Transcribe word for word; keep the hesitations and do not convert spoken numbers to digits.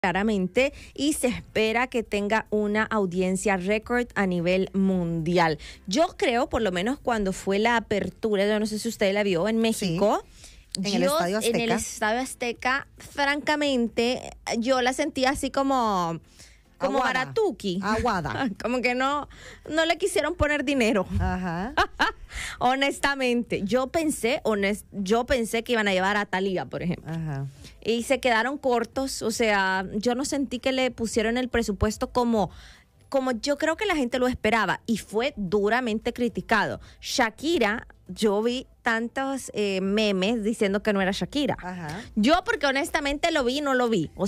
claramente, y se espera que tenga una audiencia récord a nivel mundial. Yo creo, por lo menos cuando fue la apertura, yo no sé si usted la vio en México. Sí, en yo, el Estadio Azteca. En el Estadio Azteca, francamente, yo la sentía así como... como Aguada. Baratuki. Aguada. Como que no, no le quisieron poner dinero. Ajá. Honestamente, yo pensé, honest, yo pensé que iban a llevar a Thalía, por ejemplo. Ajá. Y se quedaron cortos, o sea, yo no sentí que le pusieron el presupuesto como, como yo creo que la gente lo esperaba, y fue duramente criticado. Shakira, yo vi tantos eh, memes diciendo que no era Shakira. Ajá. Yo porque honestamente lo vi y no lo vi. O